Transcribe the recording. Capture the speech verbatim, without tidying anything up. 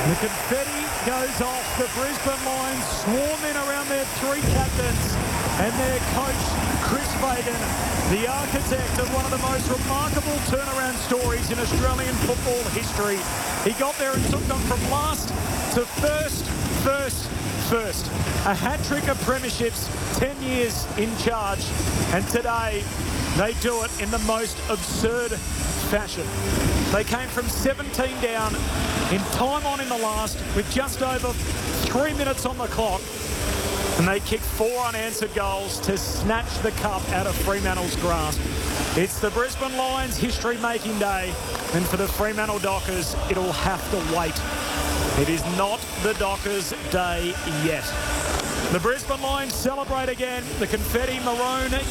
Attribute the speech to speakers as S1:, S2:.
S1: The confetti goes off. The Brisbane Lions swarm in around their three captains and their coach, Chris Fagan, the architect of one of the most remarkable turnaround stories in Australian football history. He got there and took them from last to first, first, first. A hat-trick of premierships, ten years in charge, and today they do it in the most absurd fashion. They came from seventeen down in time on in the last with just over three minutes on the clock, and they kicked four unanswered goals to snatch the cup out of Fremantle's grasp. It's the Brisbane Lions history-making day, and for the Fremantle Dockers, it'll have to wait. It is not the Dockers' day yet. The Brisbane Lions celebrate again. The confetti maroon